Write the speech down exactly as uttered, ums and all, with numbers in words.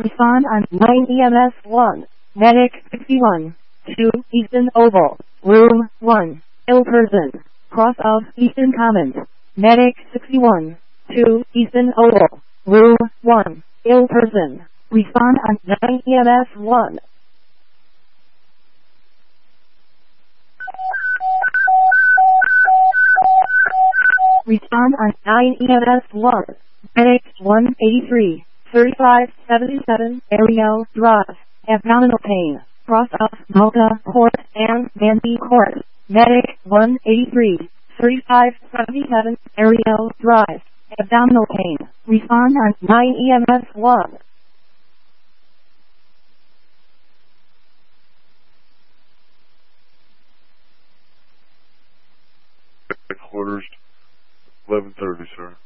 Respond on nine E M S one. Medic sixty-one. two. Easton Oval. Room one. Ill person. Cross of Easton Commons. Medic sixty-one. two. Easton Oval. Room one. Ill person. Respond on nine E M S one. Respond on nine E M S one. Medic one eighty-three. thirty-five seventy-seven. Ariel Drive. Abdominal pain. Cross of Malta Court and Mandy Court. Medic one eighty-three. thirty-five seventy-seven. Ariel Drive. Abdominal pain. Respond on nine E M S one. Headquarters, eleven thirty, sir.